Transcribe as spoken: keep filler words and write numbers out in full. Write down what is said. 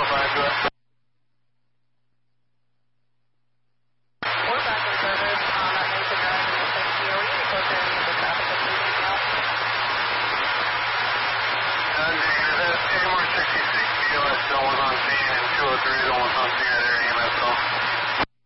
five to it. We're back in service on that Mason Drive in the same P O E. Closer in the traffic that's leaving the office. And negative, that's Anymore sixty-six, B O S still was on scene, and two oh three is almost on scene at area E M S call.